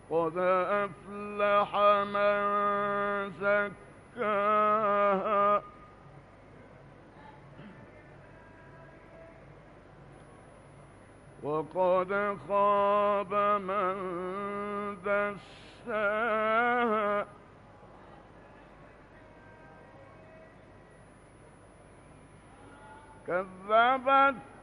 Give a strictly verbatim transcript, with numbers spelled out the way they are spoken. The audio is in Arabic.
قد أفلح من زكاها وقد خاب من دساها كذبت